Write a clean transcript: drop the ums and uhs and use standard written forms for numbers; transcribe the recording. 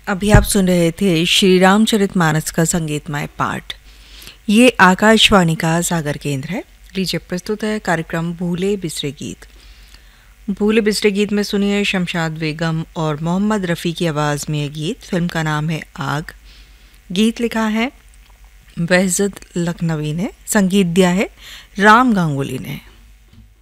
अभी आप सुन रहे थे श्री रामचरितमानस का संगीतमय पाठ। ये आकाशवाणी का सागर केंद्र है। लीजिए प्रस्तुत है कार्यक्रम भूले बिसरे गीत। भूले बिसरे गीत में सुनिए शमशाद बेगम और मोहम्मद रफ़ी की आवाज़ में यह गीत। फिल्म का नाम है आग। गीत लिखा है वहजत लखनवी ने, संगीत दिया है राम गांगुली ने।